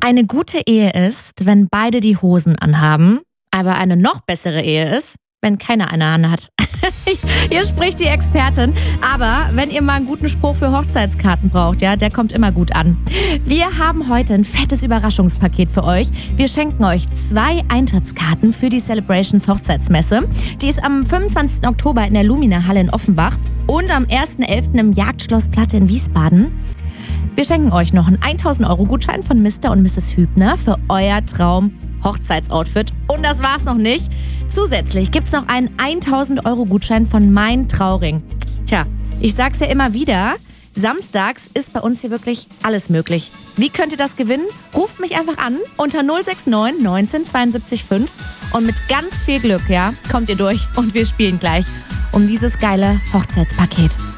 Eine gute Ehe ist, wenn beide die Hosen anhaben, aber eine noch bessere Ehe ist, wenn keiner eine anhat. Hier spricht die Expertin. Aber wenn ihr mal einen guten Spruch für Hochzeitskarten braucht, ja, der kommt immer gut an. Wir haben heute ein fettes Überraschungspaket für euch. Wir schenken euch 2 Eintrittskarten für die Celebrations Hochzeitsmesse. Die ist am 25. Oktober in der Lumina Halle in Offenbach und am 1.11. im Jagdschloss Platte in Wiesbaden. Wir schenken euch noch einen 1.000-Euro-Gutschein von Mr. und Mrs. Hübner für euer Traum-Hochzeitsoutfit. Und das war's noch nicht. Zusätzlich gibt's noch einen 1.000-Euro-Gutschein von Mein Trauring. Tja, ich sag's ja immer wieder, samstags ist bei uns hier wirklich alles möglich. Wie könnt ihr das gewinnen? Ruft mich einfach an unter 069 19 72 5 und mit ganz viel Glück, ja, kommt ihr durch und wir spielen gleich um dieses geile Hochzeitspaket.